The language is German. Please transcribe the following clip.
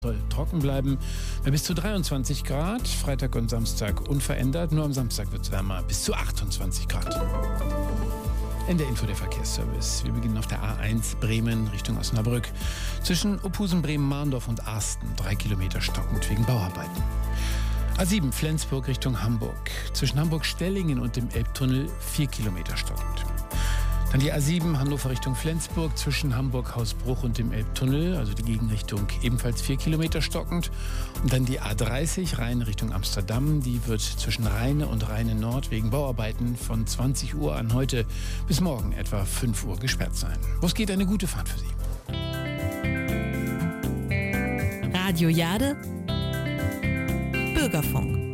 Soll trocken bleiben bei bis zu 23 Grad. Freitag und Samstag unverändert. Nur am Samstag wird es wärmer, bis zu 28 Grad. In der Info der Verkehrsservice. Wir beginnen auf der A1 Bremen Richtung Osnabrück. Zwischen Ophusen, Bremen, Mahndorf und Arsten 3 Kilometer stockend wegen Bauarbeiten. A7 Flensburg Richtung Hamburg. Zwischen Hamburg-Stellingen und dem Elbtunnel 4 Kilometer stockend. Dann die A7 Hannover Richtung Flensburg zwischen Hamburg-Hausbruch und dem Elbtunnel, also die Gegenrichtung, ebenfalls 4 Kilometer stockend. Und dann die A30 Rhein Richtung Amsterdam, die wird zwischen Rheine und Rheine Nord wegen Bauarbeiten von 20 Uhr an heute bis morgen etwa 5 Uhr gesperrt sein. Wo es geht, eine gute Fahrt für Sie. Radio Jade, Bürgerfunk.